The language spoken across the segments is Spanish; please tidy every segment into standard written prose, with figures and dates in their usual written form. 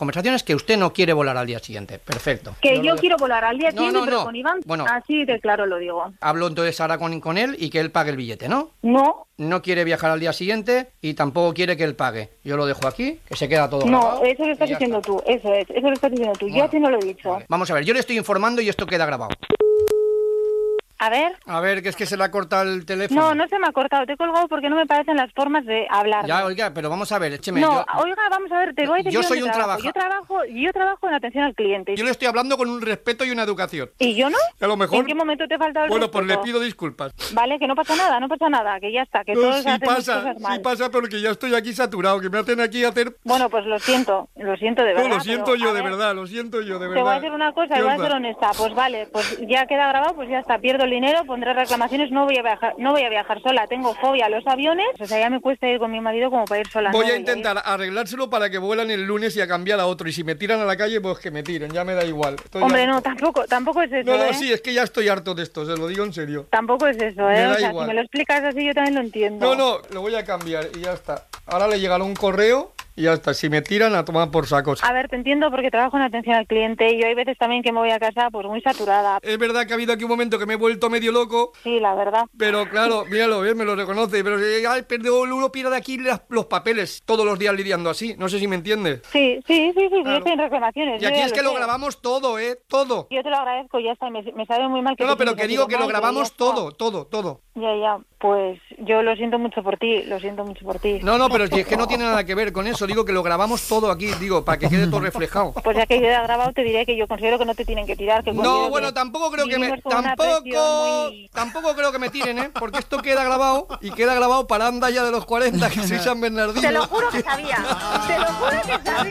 conversaciones que usted no quiere volar al día siguiente. Perfecto. Que yo quiero volar al día siguiente, pero no. con Iván, Bueno, así de claro lo digo. Hablo entonces ahora con él y que él pague el billete, ¿no? No. No quiere viajar al día siguiente y tampoco quiere que él pague. Yo lo dejo aquí, que se queda todo No, grabado. eso lo estás diciendo tú, eso lo estás diciendo tú. Yo a ti no lo he dicho. Vale. Vamos a ver, yo le estoy informando y esto queda grabado. A ver, que es que se le ha cortado el teléfono. No, no se me ha cortado, te he colgado porque no me parecen las formas de hablar. Ya, oiga, pero vamos a ver, écheme. No, oiga, vamos a ver, te voy a decir yo dónde soy un trabajo. Yo trabajo en atención al cliente. Yo le estoy hablando con un respeto y una educación. ¿Y yo no? A lo mejor. ¿En qué momento te he faltado el Bueno, respeto? pues le pido disculpas. Vale, que no pasa nada, que ya está, que todos hacemos cosas mal. Sí pasa, porque ya estoy aquí saturado, que me hacen aquí hacer... Bueno, pues lo siento de verdad. No, lo siento yo de verdad. Te voy a decir una cosa y voy a ser honesta. Pues vale, pues ya queda grabado, pues ya está, pierdo el dinero, pondré reclamaciones, no voy a viajar sola, tengo fobia a los aviones, o sea, ya me cuesta ir con mi marido como para ir sola. Voy a intentar arreglárselo para que vuelan el lunes y a cambiar a otro, y si me tiran a la calle, pues que me tiren, ya me da igual. Hombre, no, tampoco es eso, No, sí, es que ya estoy harto de esto, se lo digo en serio. Tampoco es eso, Me da o sea, igual. si me lo explicas así yo también lo entiendo. No, lo voy a cambiar y ya está. Ahora le llegará un correo y ya está. Si me tiran, a tomar por sacos. A ver, te entiendo porque trabajo en atención al cliente y yo hay veces también que me voy a casa pues muy saturada. Es verdad que ha habido aquí un momento que me he vuelto medio loco. Sí, la verdad. Pero claro, míralo, me lo reconoce. Pero uno pierde aquí los papeles todos los días lidiando así. No sé si me entiendes. Sí, claro. Yo estoy en reclamaciones. Y aquí es que lo grabamos todo, todo. Yo te lo agradezco, ya está. Me sabe muy mal que... No, pero que digo que lo grabamos todo. Ya. Pues yo lo siento mucho por ti. No, pero si es que no tiene nada que ver con eso. Digo que lo grabamos todo aquí, para que quede todo reflejado. Pues ya que queda grabado te diré que yo considero que no te tienen que tirar. No, bueno, tampoco creo que me... Tampoco creo que me tiren, porque esto queda grabado y queda grabado para Andaya de los 40, que soy San Bernardino. Te lo juro que sabía. Te lo juro.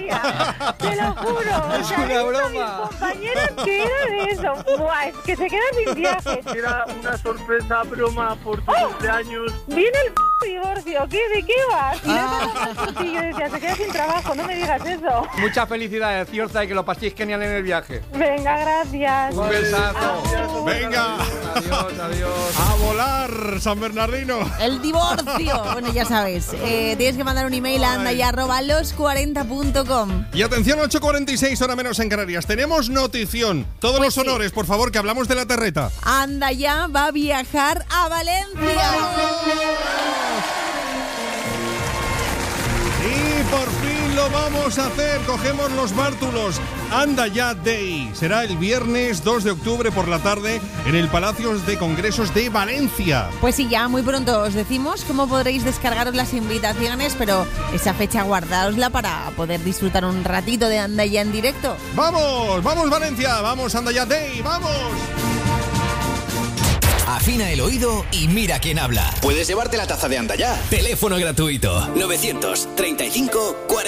Es una broma. Mis compañeros que era de eso. Buah, es que se queda sin viaje. Era una sorpresa broma por tu cumpleaños. Viene el divorcio, ¿de qué vas? Y yo decía, se queda sin trabajo, no me digas eso. Muchas felicidades, Ciorza, y que lo paséis genial en el viaje. Venga, gracias. Un besazo. Venga. Adiós. A volar, San Bernardino. El divorcio. Bueno, ya sabes, tienes que mandar un email a andaya@los40.com. Y atención, 8:46, hora menos en Canarias. Tenemos notición. Todos Pues los honores, por favor, que hablamos de la terreta. Andaya va a viajar a Valencia. Y por fin lo vamos a hacer. Cogemos los bártulos. Andaya Day. Será el viernes 2 de octubre por la tarde en el Palacio de Congresos de Valencia. Pues sí, ya muy pronto os decimos cómo podréis descargaros las invitaciones, pero esa fecha guardárosla para poder disfrutar un ratito de Andaya en directo. ¡Vamos! ¡Vamos Valencia! ¡Vamos Andaya Day! ¡Vamos! Afina el oído y mira quién habla. Puedes llevarte la taza de Andaya. Teléfono gratuito 935 40